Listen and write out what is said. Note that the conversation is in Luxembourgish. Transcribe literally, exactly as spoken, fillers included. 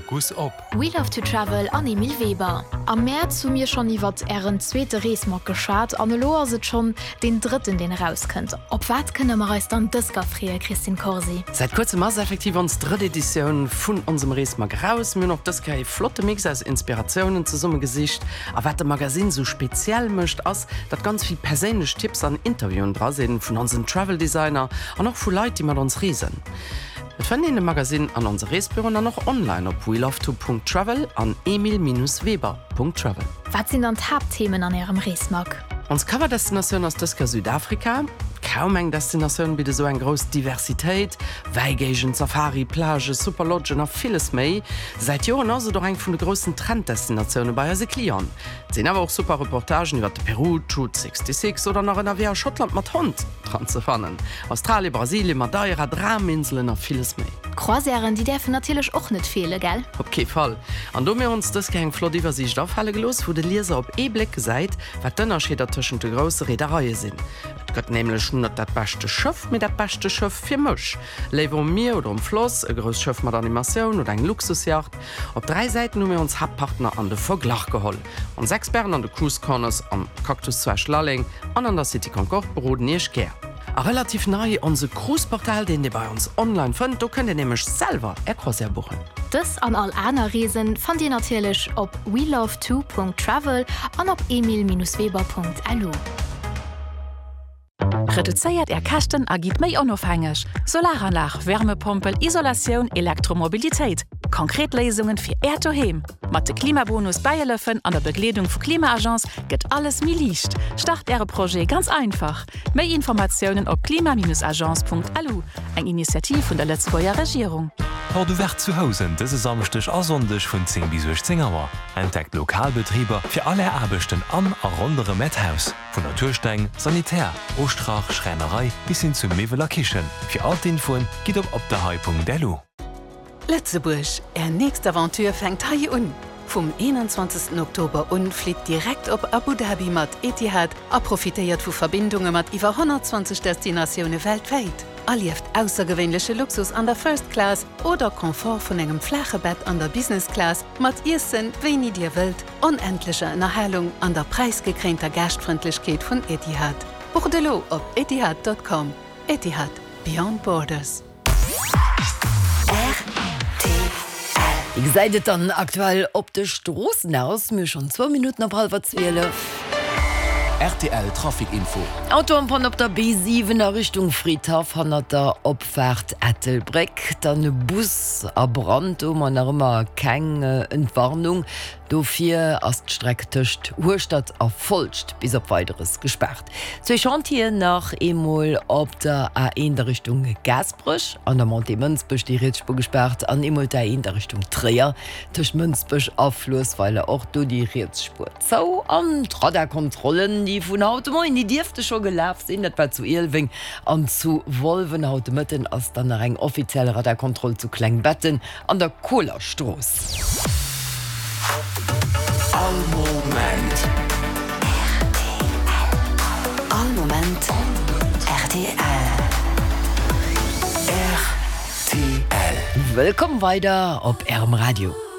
Fokus op We Love to Travel an Emil Weber. Am März zu mir schon iwwer Ären zweete Reesmark geschat, an Loer se schon den dritten den rauskënnt. Op wat kënne mar als dann dësker frie Christine Corsi? Seit kurzem Mass effektiv ans dritte Edition vun unserem Reesmark raus, mir noch das kei flotte Mix als Inspirationen zu Summe gesicht, a wat de Magasin so speziell mischt ass, dat ganz viel persönlich Tipps an Interviewen dra sind vun unseren Travel Designer an noch vu Leute, die man uns riesen. Et fan in dem Magasin an unser Reesbüro noch online op we love to punkt travel an emil weber punkt travel. Was sind an Hauptthemen an ihrem Reesmark? Uns Coverdestination aus Dësker Südafrika, kaum eng Destination bitte so en groß Diversität, Weigagent, Safari, Plage, Superlodgen a vieles méi. Seit Joren also doch eng vun de großen Trenddestinationen bei se Klion. Sinn aber auch super Reportagen iwwer de Peru, Route sechsundsechzig oder nach en Via Schottland mat Hund dran zu fannen. Australien, Brasilien, Madeira, Drameninseln a vieles méi. Croisieren, die dürfen natürlich auch nicht fehlen, gell? Op okay, Fall. An do mir uns das geng Flodiversicht aufhalle gelos, wo de Leser op E-Blick seit, wat dënner scheder tschen de grosse Reedereie sinn. Et gëtt nämlich net dat beste Schëff mit dat beste Schëff fir Mch. Lewe um Meer oder um Floss, e gros Schëff mat Animationun oder eng Luxusjacht. Op drei Seiten um mir uns Hauptpartner an de Verglach geholl. An sechs Bären an de Cruise Corners am Cactus zwei Schlalling an an der City Concord beroden neech ger. A relativ nahe unser Cruiseportal, den ihr bei uns online findet, du könnt ihr nämlich selber ein Croisier buchen. Das an all einer Reisen fand ihr natürlich auf we love to punkt travel und auf emil weber punkt l u. Reduzéiert er Kachten agit méi onofhängig. Solaranlage, Wärmepumpe, Isolation, Elektromobilität. Konkret Lesungen fir Air to Home. Mat de Klimabonus Bayerlöffen an der Bekleedung vu Klimaagenz gëtt alles mi liicht. Start Äre Projekt ganz einfach. Méi Informationen op klima agenz punkt l u, eng Initiativ vun der Letzboer Regierung. Hor du wär zu Hausen, dëse samstech asondech vun zehn bis sechzehn Uhr. Entdeckt Lokalbetrieber fir alle Erbechten an a rondere Methaus. Von Naturstein, Sanitär, Ostrach, Schreinerei bis hin zu Meveler Kichen. Für all Infoen geht op op der Hai punkt d l. Letzeburg, er nächste Aventur fängt Hai un. Vom einundzwanzigsten Oktober un fliegt direkt op Abu Dhabi mat Etihad, a profitiert vu Verbindungen mat iwwer hundertzwanzig Destinationen weltweit. Allieft außergewöhnliche Luxus an der First Class oder Komfort von engem flache Bett an der Business Class mat Issen, wen ihr dir wilt, unendliche Erhellung an der preisgekränter Gastfreundlichkeit von Etihad. Buchdelo op etihad punkt com. Etihad Beyond Borders. Ich seidet dann aktuell op de Strossen aus, mir schon zwei Minuten auf halb zwölf. R T L Trafikinfo. Autoampern op der B sieben er Richtung Friedhof han der Opfahrt Ettelbreck, dann e Bus a Brand um an immer keine Entwarnung. Dofir as d'Streck töcht Urstadt erfolcht bis op weiteres gesperrt. Zwei Chantier nach Emol op der A eins der Richtung Gasbrüch, an der Monte Münzbusch die Ritschspur gesperrt, an Emol der in der Richtung Trier, töcht Münzbusch Abfluss, weil er auch du die Ritschspur. So, an Radarkontrollen, die vun Auto in die Difte schon gelaufen sind, etwa zu Elwing, an zu Wolvenhautmitten, als dann eng offizielle Radarkontrolle zu Kleinbetten an der Kohlerstroß. All Moment. All Moment. R T L. R T L. Willkommen weiter op Erm Radio.